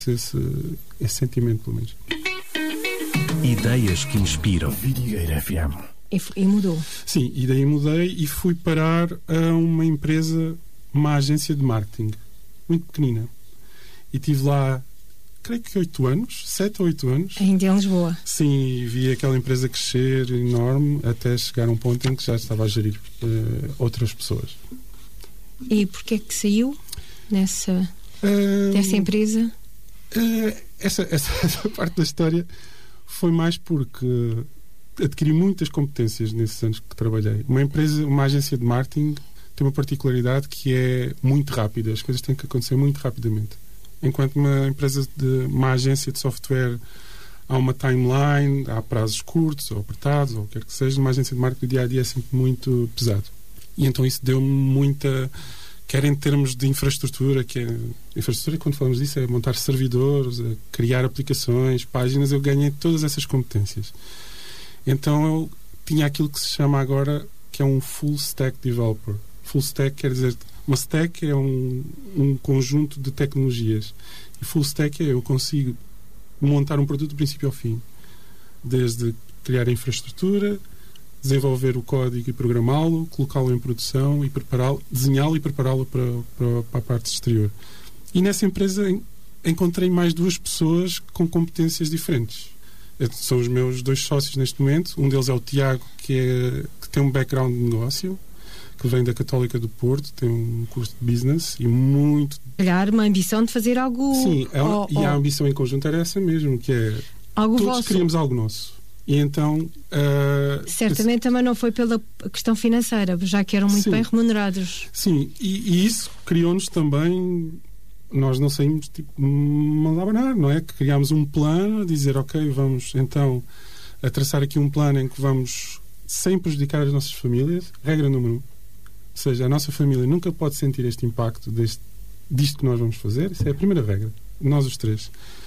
esse sentimento, pelo menos. Ideias que inspiram. Vidigueira FM. E mudou. Sim, e daí mudei e fui parar a uma empresa, uma agência de marketing, muito pequenina. E tive lá, creio que 8 anos, 7 ou 8 anos. Ainda em Lisboa. Sim, e vi aquela empresa crescer enorme até chegar a um ponto em que já estava a gerir outras pessoas. E porquê é que saiu dessa empresa? Essa parte da história foi mais porque adquiri muitas competências nesses anos que trabalhei. Uma agência de marketing tem uma particularidade que é muito rápida. As coisas têm que acontecer muito rapidamente. Enquanto uma agência de software há uma timeline, há prazos curtos ou apertados, ou o que quer que seja, uma agência de marketing, o dia a dia é sempre muito pesado. E então isso deu-me muita... Quer em termos de infraestrutura, infraestrutura, quando falamos disso, é montar servidores, criar aplicações, páginas. Eu ganhei todas essas competências. Então eu tinha aquilo que se chama agora, que é um full stack developer. Full stack quer dizer, uma stack é um conjunto de tecnologias. E full stack eu consigo montar um produto do princípio ao fim. Desde criar a infraestrutura, desenvolver o código e programá-lo, colocá-lo em produção e prepará-lo, desenhá-lo e prepará-lo para a parte exterior. E nessa empresa encontrei mais 2 pessoas com competências diferentes. São os meus 2 sócios neste momento. Um deles é o Tiago, que tem um background de negócio, que vem da Católica do Porto, tem um curso de business e muito... Olhar uma ambição de fazer algo... Sim, e a ambição em conjunto era essa mesmo, que é... Algo todos vosso. queríamos algo nosso. E então... certamente também não foi pela questão financeira, já que eram muito bem remunerados. Sim, e isso criou-nos também... Nós não saímos mal abanar, não é? Que criámos um plano, a dizer, ok, vamos então a traçar aqui um plano em que vamos, sem prejudicar as nossas famílias, regra número 1. Ou seja, a nossa família nunca pode sentir este impacto disto que nós vamos fazer. Isso é a primeira regra. Nós os 3.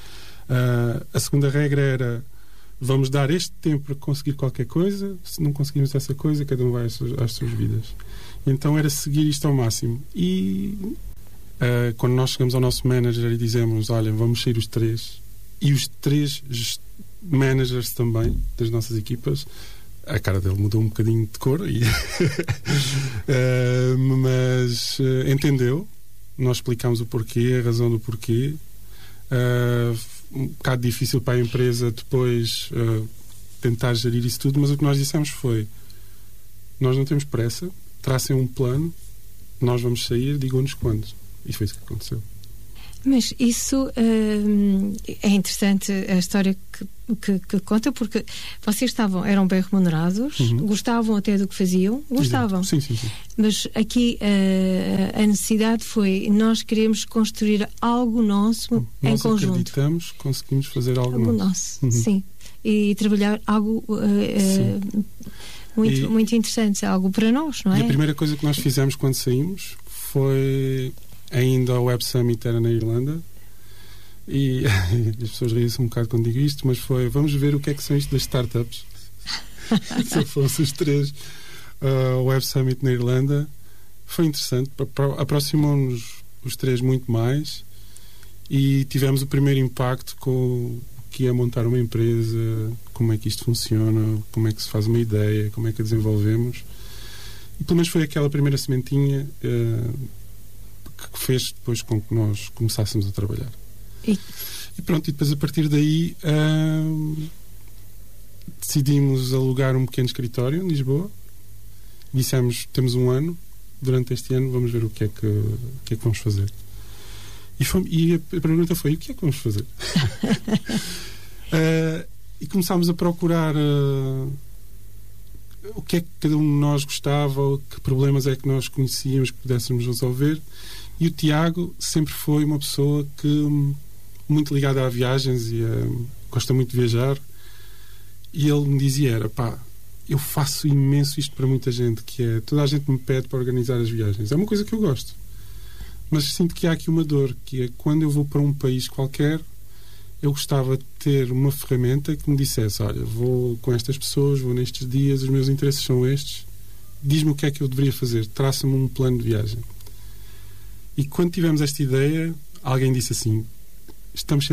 A segunda regra era, vamos dar este tempo para conseguir qualquer coisa. Se não conseguirmos essa coisa, cada um vai às suas vidas. Então era seguir isto ao máximo. E... quando nós chegamos ao nosso manager e dizemos, olha, vamos sair os 3, e os 3 managers também das nossas equipas, a cara dele mudou um bocadinho de cor mas entendeu. Nós explicámos o porquê, a razão do porquê. Um bocado difícil para a empresa depois tentar gerir isso tudo, mas o que nós dissemos foi, nós não temos pressa, tracem um plano, nós vamos sair, digam-nos quando. E foi isso que aconteceu. Mas isso é interessante, a história que conta, porque vocês eram bem remunerados, gostavam até do que faziam, gostavam. Sim. Mas aqui a necessidade foi, nós queremos construir algo nosso em conjunto. Nós acreditamos, conseguimos fazer algo nosso. Sim. E trabalhar algo muito interessante, algo para nós, não é? E a primeira coisa que nós fizemos quando saímos foi... Ainda o Web Summit era na Irlanda e as pessoas riem-se um bocado quando digo isto, mas foi, vamos ver o que é que são isto das startups. Se fosse os 3 o Web Summit na Irlanda, foi interessante, aproximou-nos os 3 muito mais e tivemos o primeiro impacto com o que é montar uma empresa, como é que isto funciona, como é que se faz uma ideia, como é que a desenvolvemos, e pelo menos foi aquela primeira sementinha que fez depois com que nós começássemos a trabalhar. E pronto, e depois a partir daí decidimos alugar um pequeno escritório em Lisboa. Dissemos, temos um ano, durante este ano vamos ver o que é que vamos fazer. E a pergunta foi, o que é que vamos fazer? E começámos a procurar o que é que cada um de nós gostava, que problemas é que nós conhecíamos que pudéssemos resolver. E o Tiago sempre foi uma pessoa que muito ligada a viagens e gosta muito de viajar, e ele me dizia, eu faço imenso isto para muita gente, que é, toda a gente me pede para organizar as viagens, é uma coisa que eu gosto, mas sinto que há aqui uma dor, que é quando eu vou para um país qualquer, eu gostava de ter uma ferramenta que me dissesse, olha, vou com estas pessoas, vou nestes dias, os meus interesses são estes, diz-me o que é que eu deveria fazer, traça-me um plano de viagem. E quando tivemos esta ideia, alguém disse assim, estamos